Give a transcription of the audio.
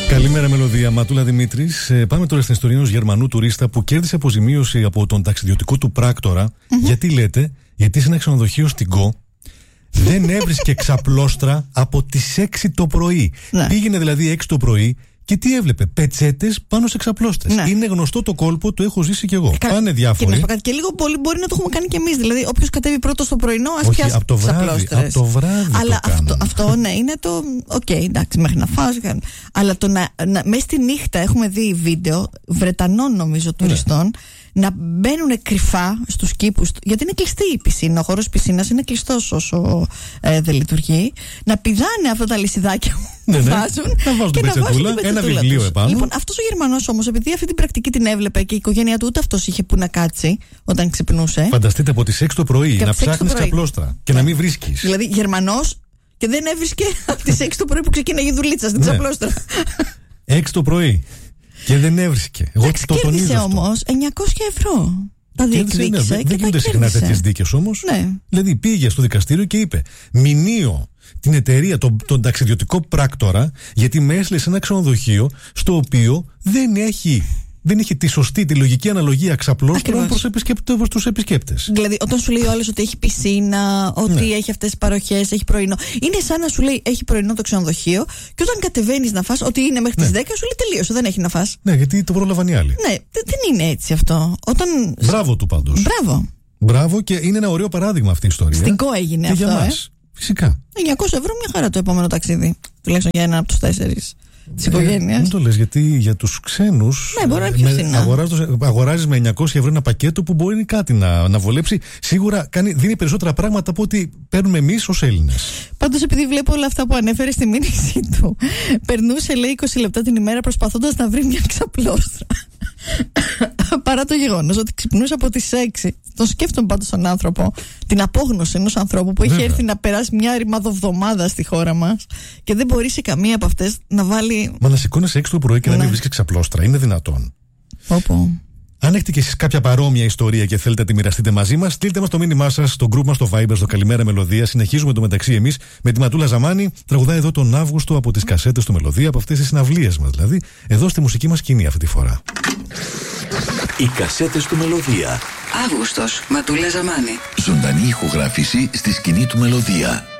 Καλημέρα, Μελωδία. Ματούλα Δημήτρης. Πάμε τώρα στην ιστορία ενός Γερμανού τουρίστα που κέρδισε αποζημίωση από τον ταξιδιωτικό του πράκτορα. Γιατί λέτε? Γιατί σε ένα ξενοδοχείο στην Κο δεν έβρισκε ξαπλώστρα από τις 6 το πρωί. Πήγαινε δηλαδή 6 το πρωί και τι έβλεπε? Πετσέτες πάνω σε ξαπλώστρες. Είναι γνωστό το κόλπο, το έχω ζήσει κι εγώ. Πάνε διάφοροι. Και λίγο πολύ μπορεί να το έχουμε κάνει κι εμείς. Δηλαδή, όποιος κατέβει πρώτο στο πρωινό, ας πιάσει ξαπλώστρες. Από το βράδυ. Αλλά αυτό ναι, είναι το. Οκ, εντάξει, μέχρι να φας. Αλλά μέσα στη νύχτα έχουμε δει βίντεο Βρετανών, νομίζω, τουριστών να μπαίνουν κρυφά στους κήπους, γιατί είναι κλειστή η πισίνα. Ο χώρος πισίνας είναι κλειστός όσο δεν λειτουργεί. Να πηδάνε αυτά τα λυσιδάκια που βάζουν. Να βάζουν την πετσετούλα, ένα βιβλίο επάνω. Λοιπόν, αυτός ο Γερμανός όμως, επειδή αυτή την πρακτική την έβλεπε και η οικογένειά του, ούτε αυτός είχε που να κάτσει όταν ξυπνούσε. Φανταστείτε από τις 6 το πρωί να ψάχνεις ξαπλώστρα και να μην βρίσκεις. Δηλαδή Γερμανός και δεν έβρισκε από τις 6 το πρωί που ξεκίναγε η δουλίτσα στην ξαπλώστρα. 6 το πρωί. Και δεν έβρισκε. Εγώ το τονίζω. Κέρδισε όμως 900 ευρώ. Τα διεκδίκησε. Δεν γίνονται συχνά τέτοιες δίκες όμως. Ναι. Δηλαδή πήγε στο δικαστήριο και είπε: μηνύω την εταιρεία, τον ταξιδιωτικό πράκτορα, γιατί με έστειλε σε ένα ξενοδοχείο στο οποίο δεν έχει τη σωστή, τη λογική αναλογία ξαπλώστρων προς τους επισκέπτες. Δηλαδή, όταν σου λέει ο άλλος ότι έχει πισίνα, ότι έχει αυτές τις παροχές, έχει πρωινό. Είναι σαν να σου λέει έχει πρωινό το ξενοδοχείο, και όταν κατεβαίνεις να φας, ότι είναι μέχρι τις 10, σου λέει τελείωσε, δεν έχει να φας. Ναι, γιατί το πρόλαβαν οι άλλοι. Ναι, δεν είναι έτσι αυτό. Μπράβο του πάντως. Μπράβο, και είναι ένα ωραίο παράδειγμα αυτή η ιστορία. Στην Κο έγινε και αυτό. Για μας. Φυσικά. 900 ευρώ μια χαρά το επόμενο ταξίδι. Τουλάχιστον για ένα από τους 4 της οικογένειας. Δεν το λες, γιατί για τους ξένους. Ναι, μπορεί να είναι πιο φθηνά. Αγοράζεις με 900 ευρώ ένα πακέτο που μπορεί κάτι να βολέψει. Σίγουρα δίνει περισσότερα πράγματα από ό,τι παίρνουμε εμείς ως Έλληνες. Πάντως, επειδή βλέπω όλα αυτά που ανέφερε στη μήνυση του, περνούσε, λέει, 20 λεπτά την ημέρα προσπαθώντας να βρει μια ξαπλώστρα. Παρά το γεγονός ότι ξυπνούσε από τις 6. Τον σκέφτομαι πάντως τον άνθρωπο, την απόγνωση ενός ανθρώπου που έχει έρθει να περάσει μια ρημαδοβδομάδα στη χώρα μας και δεν μπορεί σε καμία από αυτές να βάλει. Μα να σηκώνεσαι 6 το πρωί και να μην βρίσκεις ξαπλώστρα, είναι δυνατόν? Αν έχετε και εσείς κάποια παρόμοια ιστορία και θέλετε να τη μοιραστείτε μαζί μας, στείλτε μας το μήνυμά σας στο group μας στο Viber, στο Καλημέρα Μελωδία. Συνεχίζουμε το μεταξύ εμείς με τη Ματούλα Ζαμάνη. Τραγουδάει εδώ τον Αύγουστο από τις κασέτες του Μελωδία, από αυτές τις συναυλίες μας δηλαδή, εδώ στη μουσική μας σκηνή αυτή τη φορά. Οι κασέτες του Μελωδία. Αύγουστος, Ματούλα Ζαμάνη. Ζωντανή ηχογράφηση στη σκηνή του Μελωδία.